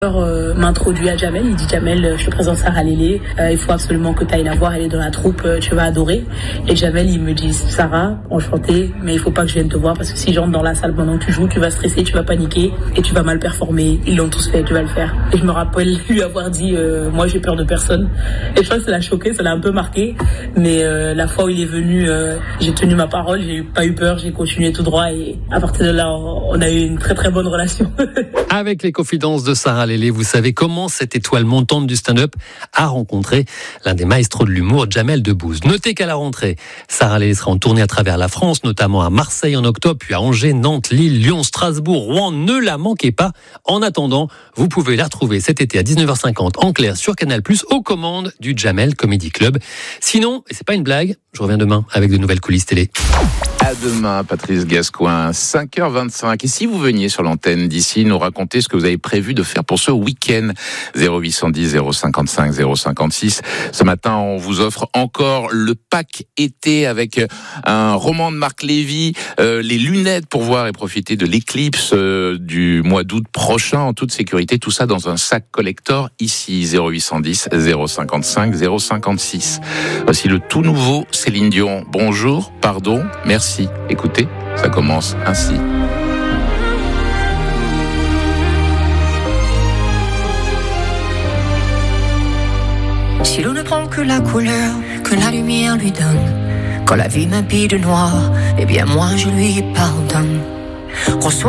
M'introduit à Jamel, il dit Jamel, je te présente Sarah Lélé, il faut absolument que tu ailles la voir, elle est dans la troupe, tu vas adorer. Et Jamel il me dit Sarah, enchantée, mais il faut pas que je vienne te voir parce que si j'entre dans la salle pendant que tu joues, tu vas stresser, tu vas paniquer et tu vas mal performer. Ils l'ont tous fait, tu vas le faire. Et je me rappelle lui avoir dit moi j'ai peur de personne. Et je pense que ça l'a choqué, ça l'a un peu marqué, mais la fois où il est venu, j'ai tenu ma parole, j'ai pas eu peur, j'ai continué tout droit et à partir de là on a eu une très très bonne relation. Avec les confidences de Sarah Lélé, vous savez comment cette étoile montante du stand-up a rencontré l'un des maestros de l'humour, Jamel Debbouze. Notez qu'à la rentrée, Sarah Lélé sera en tournée à travers la France, notamment à Marseille en octobre, puis à Angers, Nantes, Lille, Lyon, Strasbourg, Rouen. Ne la manquez pas. En attendant, vous pouvez la retrouver cet été à 19h50 en clair sur Canal+, aux commandes du Jamel Comedy Club. Sinon, et c'est pas une blague, je reviens demain avec de nouvelles coulisses télé. À demain, Patrice Gascoin, 5h25. Et si vous veniez sur l'antenne d'ici nous raconter ce que vous avez prévu de faire pour ce week-end, 0810 055 056. Ce matin, on vous offre encore le pack été avec un roman de Marc Lévy, les lunettes pour voir et profiter de l'éclipse du mois d'août prochain en toute sécurité. Tout ça dans un sac collector ici, 0810 055 056. Voici le tout nouveau Céline Dion. Bonjour, pardon, merci. Écoutez, ça commence ainsi. Si l'on ne prend que la couleur que la lumière lui donne, quand la vie m'habille de noir, eh bien moi je lui pardonne. Reçois